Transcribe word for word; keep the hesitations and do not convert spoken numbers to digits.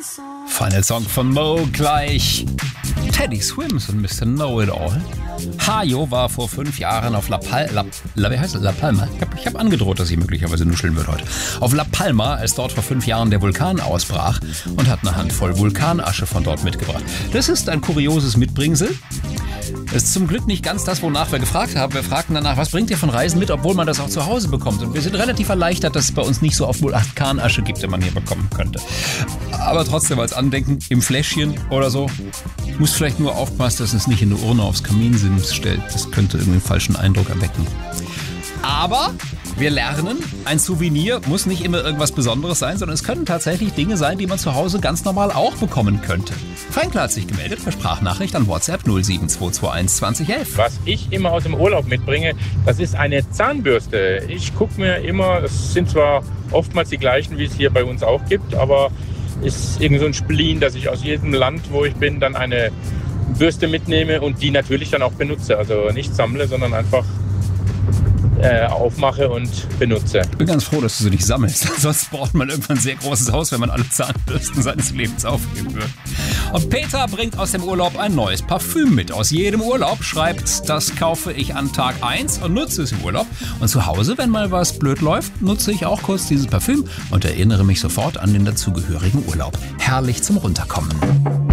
Final Song von Mo gleich. Teddy Swims und Mister Know-It-All. Hajo war vor fünf Jahren auf La, Pal- La, La, wie heißt es? La Palma. Ich habe ich hab angedroht, dass ich möglicherweise nuscheln wird heute. Auf La Palma, als dort vor fünf Jahren der Vulkan ausbrach, und hat eine Handvoll Vulkanasche von dort mitgebracht. Das ist ein kurioses Mitbringsel. Das ist zum Glück nicht ganz das, wonach wir gefragt haben. Wir fragten danach, was bringt ihr von Reisen mit, obwohl man das auch zu Hause bekommt. Und wir sind relativ erleichtert, dass es bei uns nicht so oft Vulkanasche gibt, die man hier bekommen könnte. Aber trotzdem als Andenken im Fläschchen oder so. Muss vielleicht nur aufpassen, dass es nicht in eine Urne aufs Kaminsims stellt. Das könnte irgendwie einen falschen Eindruck erwecken. Aber wir lernen, ein Souvenir muss nicht immer irgendwas Besonderes sein, sondern es können tatsächlich Dinge sein, die man zu Hause ganz normal auch bekommen könnte. Feinklar hat sich gemeldet per Sprachnachricht an WhatsApp null sieben zwei zwei eins zwanzig elf. Was ich immer aus dem Urlaub mitbringe, das ist eine Zahnbürste. Ich gucke mir immer, das sind zwar oftmals die gleichen, wie es hier bei uns auch gibt, aber ist irgend so ein Spleen, dass ich aus jedem Land, wo ich bin, dann eine Bürste mitnehme und die natürlich dann auch benutze. Also nicht sammle, sondern einfach äh, aufmache und benutze. Ich bin ganz froh, dass du sie nicht sammelst. Sonst braucht man irgendwann ein sehr großes Haus, wenn man alle Zahnbürsten seines Lebens aufgeben würde. Und Peter bringt aus dem Urlaub ein neues Parfüm mit. Aus jedem Urlaub schreibt, das kaufe ich an Tag eins und nutze es im Urlaub. Und zu Hause, wenn mal was blöd läuft, nutze ich auch kurz dieses Parfüm und erinnere mich sofort an den dazugehörigen Urlaub. Herrlich zum Runterkommen.